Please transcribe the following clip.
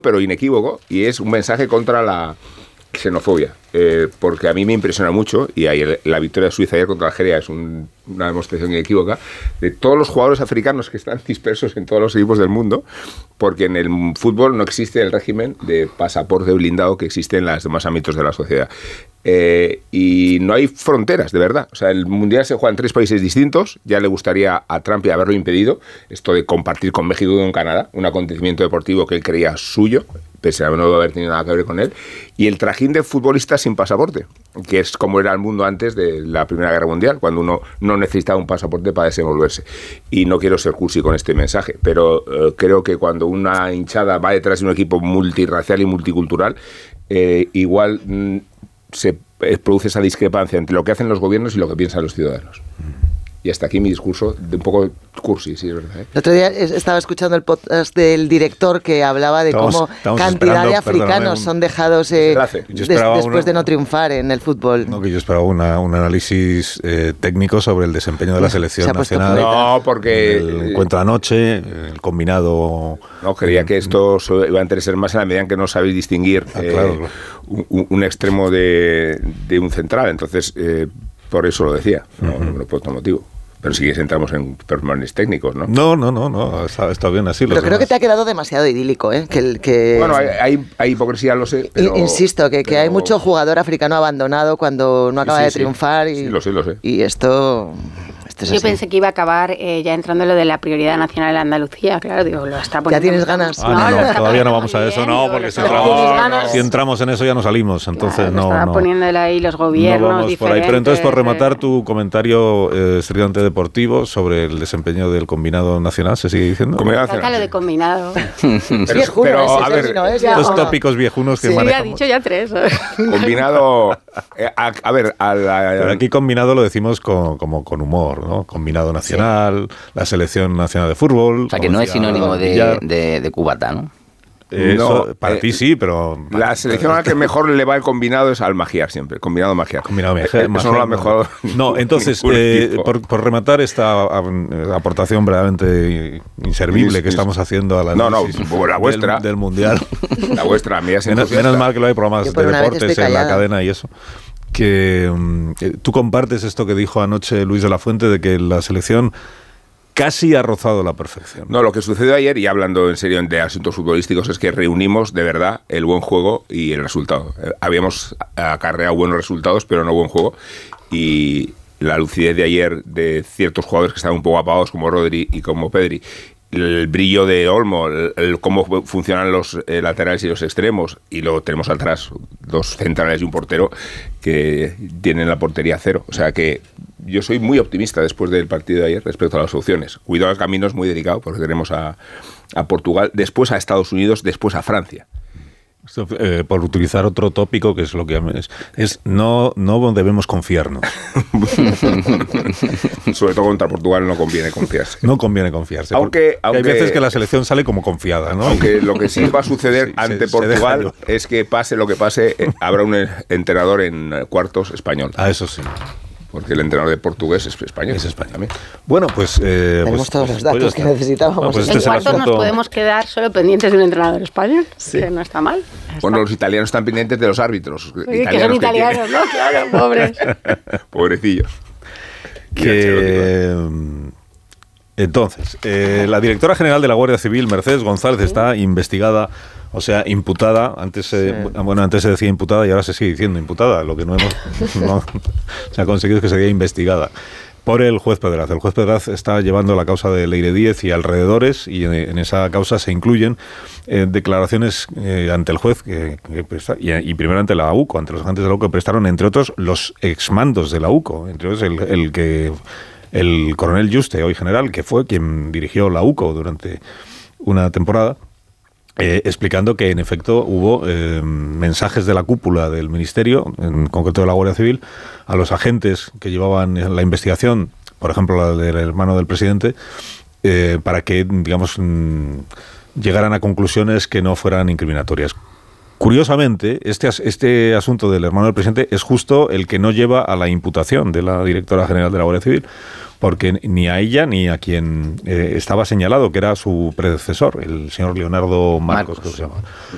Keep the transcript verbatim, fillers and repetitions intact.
pero inequívoco, y es un mensaje contra la xenofobia, eh, porque a mí me impresiona mucho, y ahí la victoria de Suiza ayer contra Algeria es un, una demostración inequívoca de todos los jugadores africanos que están dispersos en todos los equipos del mundo, porque en el fútbol no existe el régimen de pasaporte blindado que existe en los demás ámbitos de la sociedad. Eh, y no hay fronteras, de verdad. O sea, el Mundial se juega en tres países distintos. Ya le gustaría a Trump haberlo impedido, esto de compartir con México y con Canadá un acontecimiento deportivo que él creía suyo, pese a no haber tenido nada que ver con él. Y el trajín de futbolistas sin pasaporte, que es como era el mundo antes de la Primera Guerra Mundial, cuando uno no necesitaba un pasaporte para desenvolverse. Y no quiero ser cursi con este mensaje, pero eh, creo que cuando una hinchada va detrás de un equipo multirracial y multicultural, eh, igual mm, se produce esa discrepancia entre lo que hacen los gobiernos y lo que piensan los ciudadanos. Y hasta aquí mi discurso, de un poco cursi, sí, es verdad, ¿eh? El otro día estaba escuchando el podcast del director que hablaba de estamos, cómo estamos cantidad de africanos un, son dejados eh, des, después una, de no triunfar en el fútbol. No, que yo esperaba una, un análisis eh, técnico sobre el desempeño de la selección nacional. No, porque... El encuentro anoche, el combinado... No, creía que esto iba a interesar más en la medida en que no sabéis distinguir ah, eh, claro, claro. Un, un extremo de, de un central. Entonces... Eh, por eso lo decía, no, uh-huh. no por otro motivo. Pero si entramos en pormenores técnicos, ¿no? No, no, no, no, está, está bien así. Pero creo demás. que te ha quedado demasiado idílico, ¿eh? Que el, que... Bueno, hay, hay, hay hipocresía, lo sé, pero... Insisto, que, que pero... hay mucho jugador africano abandonado cuando no acaba sí, sí, de triunfar. Sí. Y, sí, lo sé, lo sé. Y esto... Yo así. pensé que iba a acabar eh, ya entrando en lo de la prioridad nacional de Andalucía, claro, digo, lo está poniendo... ¿Ya tienes ganas? Ah, no, no, no todavía no vamos a eso, no, porque si entramos, si entramos en eso ya no salimos, entonces claro, no... Estaba no, poniéndole ahí los gobiernos no vamos por ahí. Pero entonces, por rematar tu comentario eh, estridente deportivo sobre el desempeño del combinado nacional, ¿se sigue diciendo? Combinado nacional. Lo de combinado. pero, viejuno, pero, ese, a ver, no es los tópicos viejunos que sí, manejamos. Sí, ha dicho ya tres. Combinado... Eh, a, a ver, a la, a, pero aquí combinado lo decimos con, como con humor, ¿no? Combinado nacional, sí. La selección nacional de fútbol. O sea, que no es sinónimo de, de, de cubata, ¿no? Eso, no, para eh, ti sí, pero... La selección a la que mejor le va el combinado es al Magiar siempre, el combinado Magiar. Combinado Magiar. Eso no lo ha mejor... No, entonces, eh, por, por rematar esta aportación verdaderamente inservible Is, que estamos haciendo a la no, no, la vuestra. Del, del Mundial. La vuestra, a mí es menos, menos mal que lo hay programas de deportes en la cadena y eso. Que um, tú compartes esto que dijo anoche Luis de la Fuente de que la selección casi ha rozado la perfección. No, lo que sucedió ayer, y hablando en serio de asuntos futbolísticos, es que reunimos de verdad el buen juego y el resultado. Eh, habíamos acarreado buenos resultados, pero no buen juego. Y la lucidez de ayer de ciertos jugadores que estaban un poco apagados, como Rodri y como Pedri, el brillo de Olmo, el, el cómo funcionan los eh, laterales y los extremos, y luego tenemos atrás dos centrales y un portero que tienen la portería cero. O sea que yo soy muy optimista después del partido de ayer respecto a las opciones. Cuidado, el camino es muy delicado porque tenemos a, a Portugal, después a Estados Unidos, después a Francia. Esto, eh, por utilizar otro tópico que es lo que es, es no, no debemos confiarnos. Sobre todo contra Portugal no conviene confiarse. No conviene confiarse. Aunque, aunque hay veces que la selección sale como confiada, ¿no? Aunque lo que sí va a suceder sí, ante se, Portugal se es que pase lo que pase, eh, habrá un entrenador en cuartos español. Ah, eso sí. Porque el entrenador de portugués es español. Es español también. Bueno, pues... Eh, Tenemos pues, todos pues, los datos pues que necesitábamos. Bueno, pues en este cuartos nos podemos quedar solo pendientes de un entrenador español, sí. Que no está mal. Está. Bueno, los italianos están pendientes de los árbitros. Sí, italianos que son italianos, que ¿no? Claro, pobres. Pobrecillos. Que... Entonces, eh, la directora general de la Guardia Civil, Mercedes González, ¿sí? Está investigada, o sea, imputada. Antes se, sí. bueno, antes se decía imputada y ahora se sigue diciendo imputada. Lo que no hemos no, se ha conseguido es que se diga investigada por el juez Pedraz. El juez Pedraz está llevando la causa de Leire Díez y alrededores, y en, en esa causa se incluyen eh, declaraciones eh, ante el juez que, que presta, y, y primero ante la U C O, ante los agentes de la U C O, que prestaron, entre otros, los exmandos de la U C O, entre otros el, el que... el coronel Juste, hoy general, que fue quien dirigió la U C O durante una temporada, eh, explicando que en efecto hubo eh, mensajes de la cúpula del Ministerio, en concreto de la Guardia Civil, a los agentes que llevaban la investigación, por ejemplo la del hermano del presidente, eh, para que, digamos, mm, llegaran a conclusiones que no fueran incriminatorias. Curiosamente, este, este asunto del hermano del presidente es justo el que no lleva a la imputación de la directora general de la Guardia Civil, porque ni a ella ni a quien eh, estaba señalado, que era su predecesor, el señor Leonardo Marcos, Marcos. Que se llama.